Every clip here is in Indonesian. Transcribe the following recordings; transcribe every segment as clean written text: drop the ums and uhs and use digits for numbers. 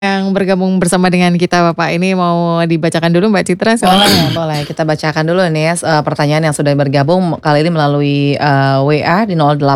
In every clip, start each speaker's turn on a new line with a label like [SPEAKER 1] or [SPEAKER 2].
[SPEAKER 1] Yang bergabung bersama dengan kita Bapak ini mau dibacakan dulu Mbak Citra?
[SPEAKER 2] Boleh. Kita bacakan dulu nih ya pertanyaan yang sudah bergabung kali ini melalui WA di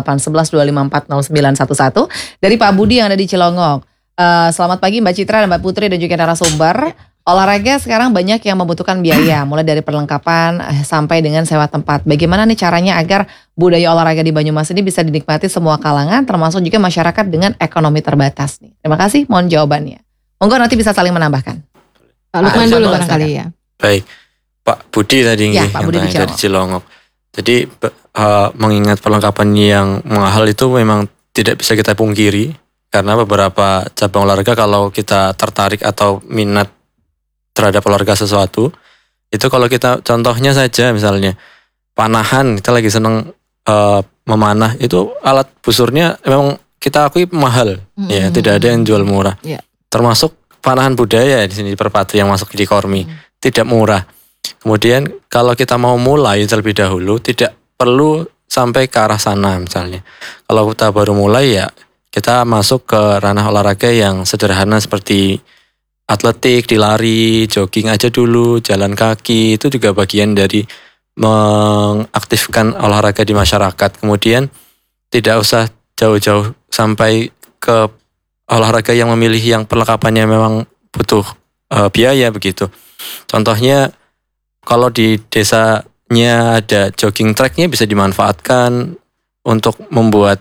[SPEAKER 2] 081125409111 dari Pak Budi yang ada di Cilongok. Selamat pagi Mbak Citra dan Mbak Putri dan juga narasumber. Olahraga sekarang banyak yang membutuhkan biaya, mulai dari perlengkapan sampai dengan sewa tempat. Bagaimana nih caranya agar budaya olahraga di Banyumas ini bisa dinikmati semua kalangan, termasuk juga masyarakat dengan ekonomi terbatas nih? Terima kasih, mohon jawabannya. Monggo nanti bisa saling menambahkan.
[SPEAKER 1] Pak Lukman dulu barangkali ya.
[SPEAKER 3] Baik, Pak Budi tadi
[SPEAKER 2] Ya, Pak Budi
[SPEAKER 3] dari Cilongok. Jadi mengingat perlengkapan yang mahal itu memang tidak bisa kita pungkiri. Karena beberapa cabang olahraga kalau kita tertarik atau minat terhadap olahraga sesuatu, itu kalau kita contohnya saja misalnya panahan, kita lagi seneng memanah, itu alat busurnya memang kita akui mahal, ya tidak ada yang jual murah.
[SPEAKER 1] Yeah.
[SPEAKER 3] Termasuk panahan budaya di sini di Perpati yang masuk di Kormi, tidak murah. Kemudian kalau kita mau mulai terlebih dahulu, tidak perlu sampai ke arah sana misalnya. Kalau kita baru mulai ya kita masuk ke ranah olahraga yang sederhana seperti atletik, dilari, jogging aja dulu, jalan kaki, itu juga bagian dari mengaktifkan olahraga di masyarakat. Kemudian tidak usah jauh-jauh sampai ke olahraga yang memilih yang perlengkapannya memang butuh biaya begitu. Contohnya kalau di desanya ada jogging tracknya bisa dimanfaatkan untuk membuat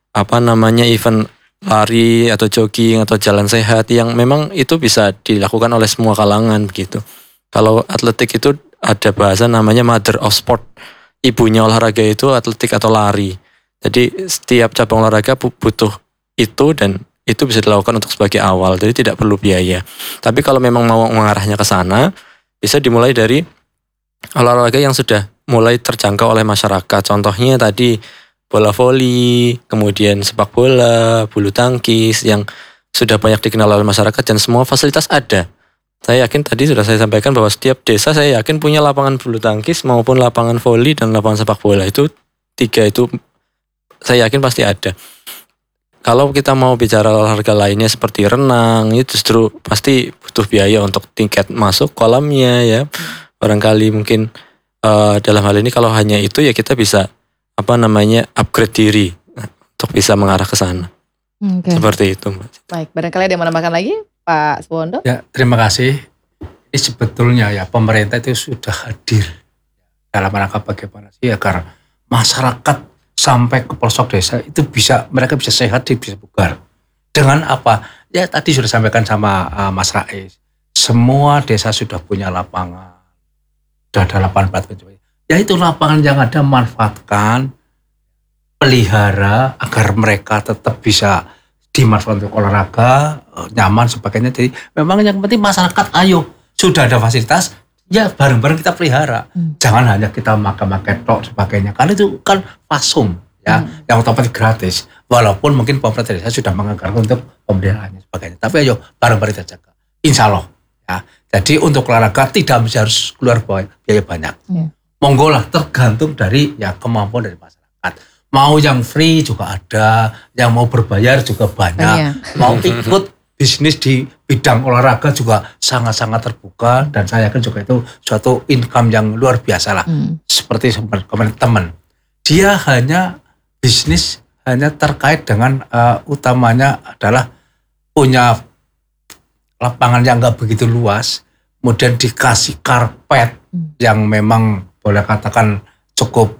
[SPEAKER 3] event lari atau jogging atau jalan sehat yang memang itu bisa dilakukan oleh semua kalangan begitu. Kalau atletik itu ada bahasa namanya mother of sport. Ibunya olahraga itu atletik atau lari. Jadi setiap cabang olahraga butuh itu dan itu bisa dilakukan untuk sebagai awal, jadi tidak perlu biaya. Tapi kalau memang mau mengarahnya ke sana, bisa dimulai dari olahraga yang sudah mulai terjangkau oleh masyarakat. Contohnya tadi bola voli, kemudian sepak bola, bulu tangkis yang sudah banyak dikenal oleh masyarakat dan semua fasilitas ada. Saya yakin tadi sudah saya sampaikan bahwa setiap desa saya yakin punya lapangan bulu tangkis maupun lapangan voli dan lapangan sepak bola. Itu 3 itu saya yakin pasti ada. Kalau kita mau bicara olahraga lainnya seperti renang, itu justru pasti butuh biaya untuk tiket masuk kolamnya ya. Barangkali mungkin dalam hal ini kalau hanya itu ya kita bisa upgrade diri untuk bisa mengarah ke sana.
[SPEAKER 1] Okay.
[SPEAKER 3] Seperti itu, Mbak.
[SPEAKER 2] Baik, barangkali ada yang menambahkan lagi, Pak Suwondo?
[SPEAKER 4] Ya, terima kasih. Ini sebetulnya ya pemerintah itu sudah hadir dalam rangka bagaimana sih agar masyarakat sampai ke pelosok desa itu mereka bisa sehat, bisa bugar. Dengan apa? Ya tadi sudah sampaikan sama Mas Rais. Semua desa sudah punya lapangan. Sudah ada lapangan badminton. Ya itu lapangan yang ada manfaatkan, pelihara agar mereka tetap bisa dimanfaatkan untuk olahraga, nyaman sebagainya. Jadi memang yang penting masyarakat ayo sudah ada fasilitas, ya bareng-bareng kita pelihara. Jangan hanya kita makan-makan tok sebagainya. Karena itu kan fasum ya, yang otomatis gratis. Walaupun mungkin pemerintah desa sudah menganggarkan untuk pemeliharaannya sebagainya. Tapi ayo bareng-bareng kita jaga. Insya Allah ya. Jadi untuk olahraga tidak harus keluar biaya banyak. Monggo lah tergantung dari ya kemampuan dari masyarakat. Mau yang free juga ada, yang mau berbayar juga banyak. Mau ikut bisnis di bidang olahraga juga sangat-sangat terbuka dan saya yakin juga itu suatu income yang luar biasa lah. Seperti kemarin teman, dia hanya bisnis hanya terkait dengan utamanya adalah punya lapangan yang nggak begitu luas, kemudian dikasih karpet yang memang boleh katakan cukup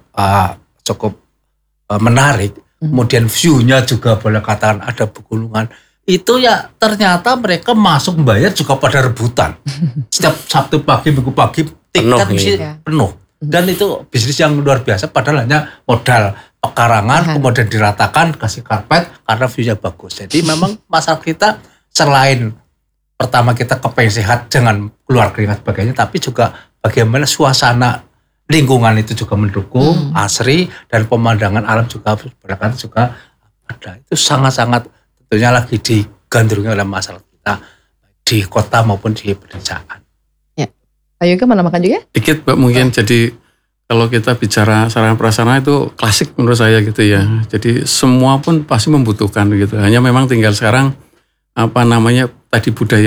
[SPEAKER 4] menarik, kemudian view-nya juga boleh katakan ada pegunungan. Itu ya ternyata mereka masuk membayar juga pada rebutan. Setiap Sabtu pagi, Minggu pagi tiket penuh. Dan itu bisnis yang luar biasa padahal hanya modal pekarangan, kemudian diratakan, kasih karpet karena view-nya bagus. Jadi memang masyarakat kita selain pertama kita kepengen sehat jangan keluar keringat sebagainya, tapi juga bagaimana suasana lingkungan itu juga mendukung, asri dan pemandangan alam juga ada. Itu sangat-sangat tentunya lagi digandrungi oleh masyarakat kita di kota maupun di pedesaan.
[SPEAKER 2] Ya, Pak Yoga menambahkan juga?
[SPEAKER 5] Dikit Pak mungkin. Jadi kalau kita bicara sarana prasarana itu klasik menurut saya gitu ya. Jadi semua pun pasti membutuhkan gitu. Hanya memang tinggal sekarang tadi budaya